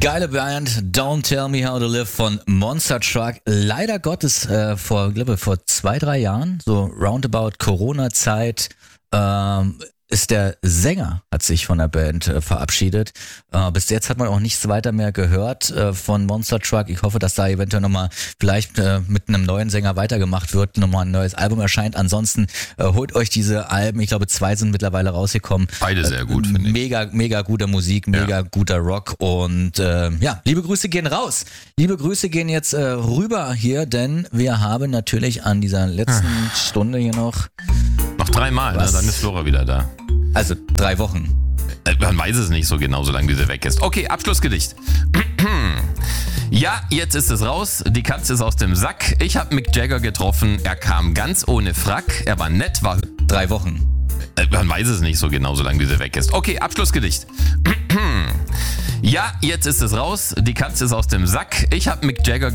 Geile Band, Don't Tell Me How to Live von Monster Truck. Leider Gottes vor 2-3 Jahren, so roundabout Corona-Zeit, ist der Sänger, hat sich von der Band verabschiedet. Bis jetzt hat man auch nichts weiter mehr gehört von Monster Truck. Ich hoffe, dass da eventuell nochmal vielleicht mit einem neuen Sänger weitergemacht wird, nochmal ein neues Album erscheint. Ansonsten holt euch diese Alben, ich glaube 2 sind mittlerweile rausgekommen. Beide sehr gut, finde ich. Mega guter Musik, mega guter Rock und liebe Grüße gehen raus. Liebe Grüße gehen jetzt rüber hier, denn wir haben natürlich an dieser letzten Stunde hier noch 3 Mal, ne? Dann ist Flora wieder da. Also 3 Wochen. Man weiß es nicht so genau, solange diese weg ist. Okay, Abschlussgedicht. Ja, jetzt ist es raus. Die Katze ist aus dem Sack. Ich habe Mick Jagger getroffen. Er kam ganz ohne Frack. Er war nett, war 3 Wochen. Man weiß es nicht so genau, solange diese weg ist. Okay, Abschlussgedicht. Ja, jetzt ist es raus. Die Katze ist aus dem Sack. Ich habe Mick Jagger